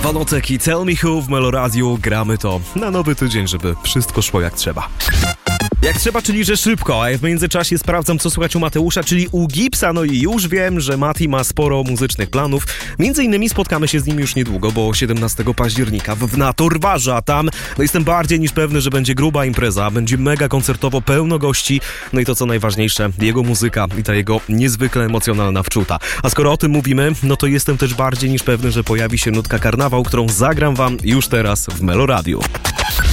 Wanocek i Tell Me Who w Meloradiu. Gramy to na nowy tydzień, żeby wszystko szło jak trzeba. Jak trzeba, czyli że szybko, a ja w międzyczasie sprawdzam, co słychać u Mateusza, czyli u Gipsa. No i już wiem, że Mati ma sporo muzycznych planów. Między innymi spotkamy się z nim już niedługo, bo 17 października w Naturwarze, a tam jestem bardziej niż pewny, że będzie gruba impreza, będzie mega koncertowo, pełno gości. No i to co najważniejsze, jego muzyka i ta jego niezwykle emocjonalna wczuta. A skoro o tym mówimy, no to jestem też bardziej niż pewny, że pojawi się nutka Karnawał, którą zagram wam już teraz w Meloradiu.